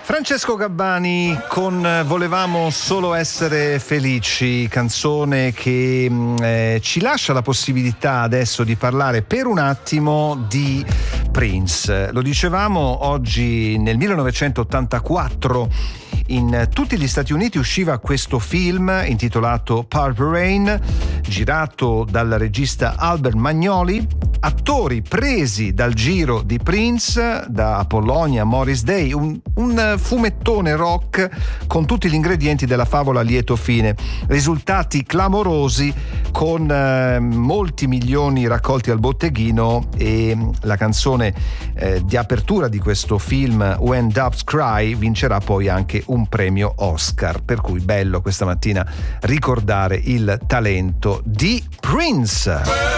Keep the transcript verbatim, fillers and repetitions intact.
Francesco Gabbani con Volevamo solo essere felici, canzone che eh, ci lascia la possibilità adesso di parlare per un attimo di Prince. Lo dicevamo, oggi nel millenovecentottantaquattro in tutti gli Stati Uniti usciva questo film intitolato Purple Rain, girato dal regista Albert Magnoli, attori presi dal giro di Prince, da Apollonia, Morris Day, un, un fumettone rock con tutti gli ingredienti della favola a lieto fine, risultati clamorosi con eh, molti milioni raccolti al botteghino, e la canzone eh, di apertura di questo film, When Doves Cry, vincerà poi anche un premio Oscar, per cui bello questa mattina ricordare il talento di Prince.